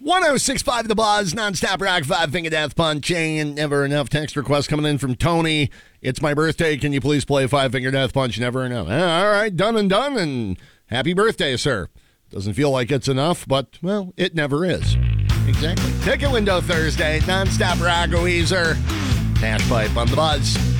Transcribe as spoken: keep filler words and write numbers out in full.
one oh six point five The Buzz, nonstop rock, five finger death punch, and never enough. Text request coming in from Tony. It's my birthday. Can you please play five finger death punch? Never enough. All right, done and done, and happy birthday, sir. Doesn't feel like it's enough, but, well, it never is. Exactly. Ticket window Thursday, nonstop rock, Weezer. Nash Pipe on The Buzz.